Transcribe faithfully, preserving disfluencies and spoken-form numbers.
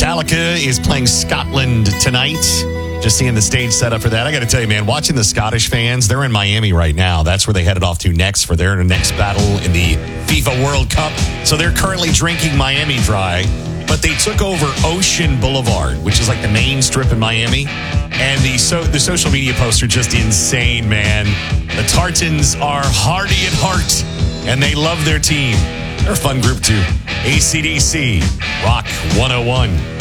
Metallica is playing Scotland tonight. Just seeing the stage set up for that. I got to tell you, man, watching the Scottish fans, they're in Miami right now. That's where they headed off to next for their next battle in the FIFA World Cup. So they're currently drinking Miami dry, but they took over Ocean Boulevard, which is like the main strip in Miami. And the so the social media posts are just insane, man. The Tartans are hardy at heart, and they love their team. They're a fun group, too. A C D C, Rock one oh one.